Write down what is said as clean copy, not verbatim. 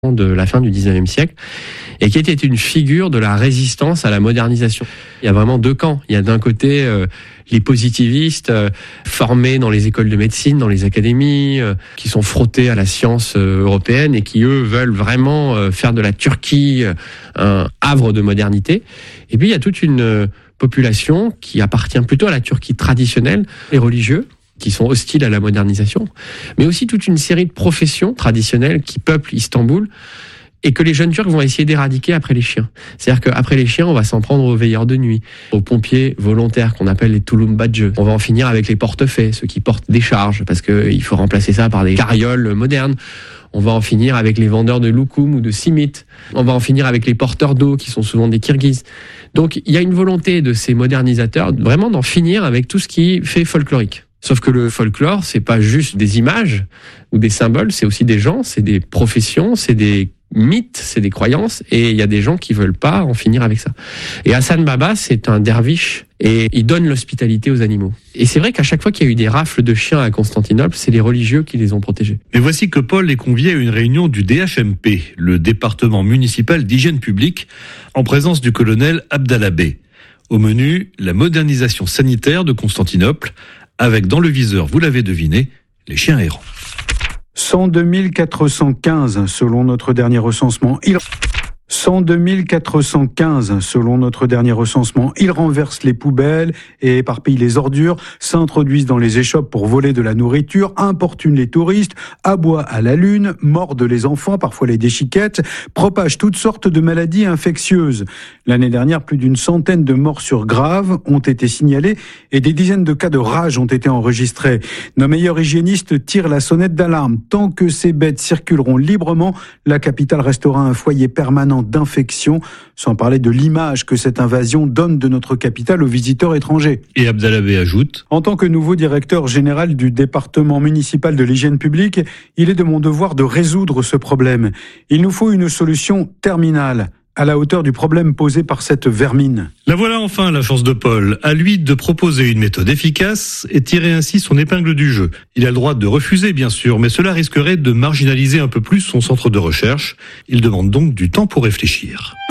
de la fin du 19e siècle et qui était une figure de la résistance à la modernisation. Il y a vraiment deux camps. Il y a d'un côté les positivistes formés dans les écoles de médecine, dans les académies, qui sont frottés à la science européenne et qui, eux, veulent vraiment faire de la Turquie un havre de modernité. Et puis, il y a toute une population qui appartient plutôt à la Turquie traditionnelle, les religieux, qui sont hostiles à la modernisation, mais aussi toute une série de professions traditionnelles qui peuplent Istanbul et que les jeunes Turcs vont essayer d'éradiquer après les chiens. C'est-à-dire qu'après les chiens, on va s'en prendre aux veilleurs de nuit, aux pompiers volontaires qu'on appelle les Tulumbaçı. On va en finir avec les portefaix, ceux qui portent des charges, parce qu'il faut remplacer ça par des carrioles modernes. On va en finir avec les vendeurs de loukoum ou de simit. On va en finir avec les porteurs d'eau, qui sont souvent des Kirghizes. Donc il y a une volonté de ces modernisateurs vraiment d'en finir avec tout ce qui fait folklorique. Sauf que le folklore, c'est pas juste des images ou des symboles, c'est aussi des gens, c'est des professions, c'est des mythes, c'est des croyances, et il y a des gens qui veulent pas en finir avec ça. Et Hassan Baba, c'est un derviche, et il donne l'hospitalité aux animaux. Et c'est vrai qu'à chaque fois qu'il y a eu des rafles de chiens à Constantinople, c'est les religieux qui les ont protégés. Et voici que Paul est convié à une réunion du DHMP, le département municipal d'hygiène publique, en présence du colonel Abdallah Bey. Au menu, la modernisation sanitaire de Constantinople, avec dans le viseur, vous l'avez deviné, les chiens errants. 102 415 selon notre dernier recensement. 102 415 selon notre dernier recensement. Ils renversent les poubelles et éparpillent les ordures, s'introduisent dans les échoppes pour voler de la nourriture, importunent les touristes, aboient à la lune, mordent les enfants, parfois les déchiquettent, propagent toutes sortes de maladies infectieuses. L'année dernière, plus d'une centaine de morsures graves ont été signalées et des dizaines de cas de rage ont été enregistrés. Nos meilleurs hygiénistes tirent la sonnette d'alarme. Tant que ces bêtes circuleront librement, la capitale restera un foyer permanent d'infection, sans parler de l'image que cette invasion donne de notre capitale aux visiteurs étrangers. Et Abdallah Bey ajoute: en tant que nouveau directeur général du département municipal de l'hygiène publique, il est de mon devoir de résoudre ce problème. Il nous faut une solution terminale, à la hauteur du problème posé par cette vermine. La voilà enfin la chance de Paul. À lui de proposer une méthode efficace et tirer ainsi son épingle du jeu. Il a le droit de refuser, bien sûr, mais cela risquerait de marginaliser un peu plus son centre de recherche. Il demande donc du temps pour réfléchir.